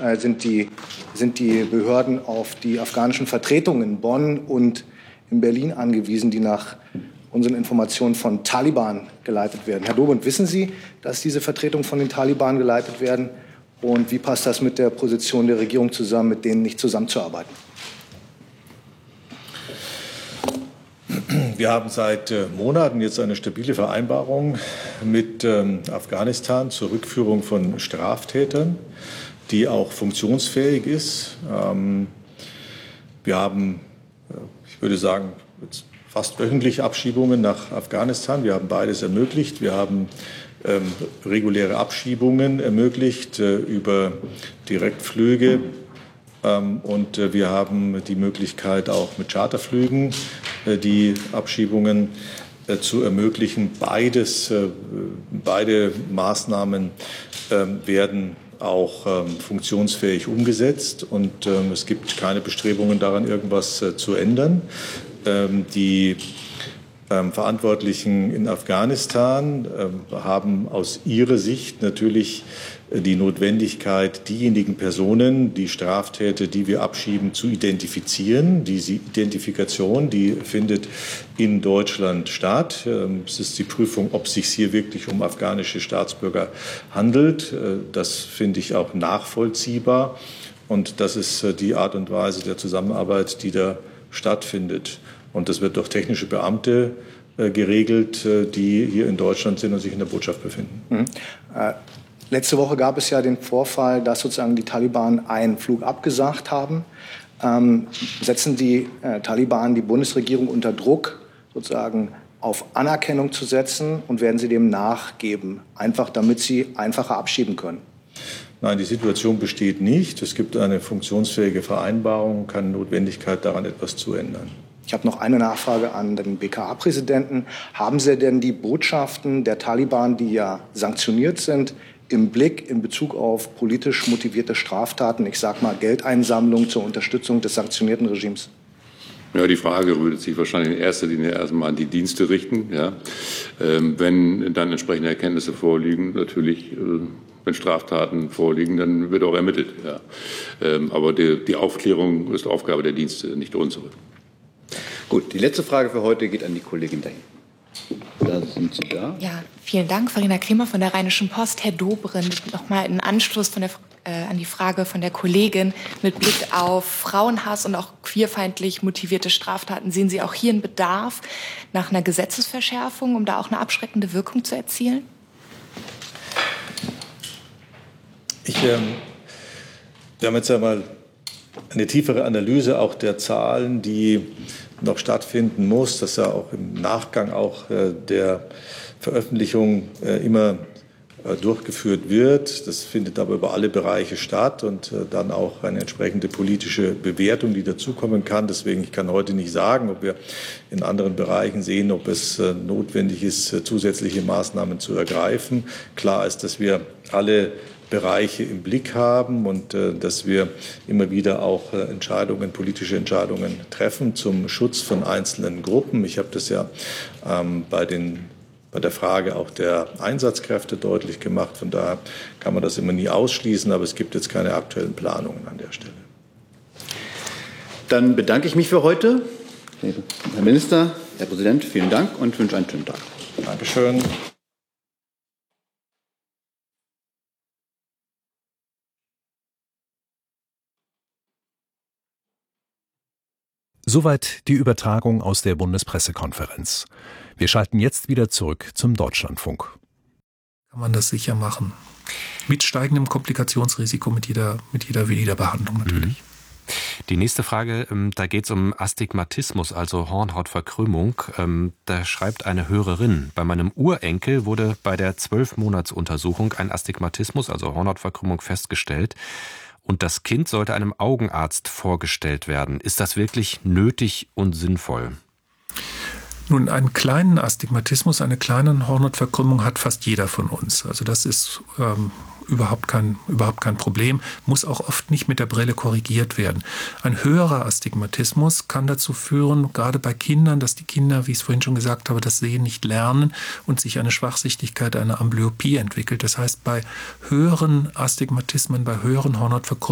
sind die Behörden auf die afghanischen Vertretungen in Bonn und in Berlin angewiesen, die nach unseren Informationen von Taliban geleitet werden. Herr Dobrindt, wissen Sie, dass diese Vertretungen von den Taliban geleitet werden? Und wie passt das mit der Position der Regierung zusammen, mit denen nicht zusammenzuarbeiten? Wir haben seit Monaten jetzt eine stabile Vereinbarung mit Afghanistan zur Rückführung von Straftätern, die auch funktionsfähig ist. Wir haben, ich würde sagen, jetzt fast wöchentlich Abschiebungen nach Afghanistan. Wir haben beides ermöglicht. Wir haben reguläre Abschiebungen ermöglicht über Direktflüge. Und wir haben die Möglichkeit, auch mit Charterflügen die Abschiebungen zu ermöglichen. Beide Maßnahmen werden auch funktionsfähig umgesetzt. Und es gibt keine Bestrebungen daran, irgendwas zu ändern. Die Verantwortlichen in Afghanistan haben aus ihrer Sicht natürlich die Notwendigkeit, diejenigen Personen, die Straftäter, die wir abschieben, zu identifizieren. Diese Identifikation, die findet in Deutschland statt. Es ist die Prüfung, ob es sich hier wirklich um afghanische Staatsbürger handelt. Das finde ich auch nachvollziehbar. Und das ist die Art und Weise der Zusammenarbeit, die da stattfindet. Und das wird durch technische Beamte geregelt, die hier in Deutschland sind und sich in der Botschaft befinden. Mhm. Letzte Woche gab es ja den Vorfall, dass sozusagen die Taliban einen Flug abgesagt haben. Setzen die Taliban die Bundesregierung unter Druck, sozusagen auf Anerkennung zu setzen, und werden sie dem nachgeben, einfach damit sie einfacher abschieben können? Nein, die Situation besteht nicht. Es gibt eine funktionsfähige Vereinbarung, keine Notwendigkeit, daran etwas zu ändern. Ich habe noch eine Nachfrage an den BKA-Präsidenten. Haben Sie denn die Botschaften der Taliban, die ja sanktioniert sind, im Blick in Bezug auf politisch motivierte Straftaten, ich sage mal Geldeinsammlung zur Unterstützung des sanktionierten Regimes? Ja, die Frage würde sich wahrscheinlich in erster Linie erstmal an die Dienste richten. Ja. Wenn dann entsprechende Erkenntnisse vorliegen, natürlich, wenn Straftaten vorliegen, dann wird auch ermittelt. Ja. Aber die Aufklärung ist Aufgabe der Dienste, nicht unsere. Gut, die letzte Frage für heute geht an die Kollegin dahin. Da sind Sie da. Ja, vielen Dank, Farina Kremer von der Rheinischen Post. Herr Dobrindt, noch mal in Anschluss an die Frage von der Kollegin mit Blick auf Frauenhass und auch queerfeindlich motivierte Straftaten. Sehen Sie auch hier einen Bedarf nach einer Gesetzesverschärfung, um da auch eine abschreckende Wirkung zu erzielen? Wir haben jetzt einmal eine tiefere Analyse auch der Zahlen, die noch stattfinden muss, dass ja auch im Nachgang auch der Veröffentlichung immer durchgeführt wird. Das findet aber über alle Bereiche statt und dann auch eine entsprechende politische Bewertung, die dazukommen kann. Deswegen, ich kann heute nicht sagen, ob wir in anderen Bereichen sehen, ob es notwendig ist, zusätzliche Maßnahmen zu ergreifen. Klar ist, dass wir alle Bereiche im Blick haben und dass wir immer wieder auch politische Entscheidungen treffen zum Schutz von einzelnen Gruppen. Ich habe das ja bei der Frage auch der Einsatzkräfte deutlich gemacht. Von daher kann man das immer nie ausschließen, aber es gibt jetzt keine aktuellen Planungen an der Stelle. Dann bedanke ich mich für heute. Herr Minister, Herr Präsident, vielen Dank und wünsche einen schönen Tag. Dankeschön. Soweit die Übertragung aus der Bundespressekonferenz. Wir schalten jetzt wieder zurück zum Deutschlandfunk. Kann man das sicher machen. Mit steigendem Komplikationsrisiko mit jeder Behandlung natürlich. Die nächste Frage, da geht es um Astigmatismus, also Hornhautverkrümmung. Da schreibt eine Hörerin, bei meinem Urenkel wurde bei der 12-Monats-Untersuchung ein Astigmatismus, also Hornhautverkrümmung, festgestellt. Und das Kind sollte einem Augenarzt vorgestellt werden. Ist das wirklich nötig und sinnvoll? Nun, einen kleinen Astigmatismus, eine kleine Hornhautverkrümmung hat fast jeder von uns. Also das ist überhaupt kein Problem, muss auch oft nicht mit der Brille korrigiert werden. Ein höherer Astigmatismus kann dazu führen, gerade bei Kindern, dass die Kinder, wie ich es vorhin schon gesagt habe, das Sehen nicht lernen und sich eine Schwachsichtigkeit, eine Amblyopie entwickelt. Das heißt, bei höheren Astigmatismen, bei höheren Hornhautverkrümmungen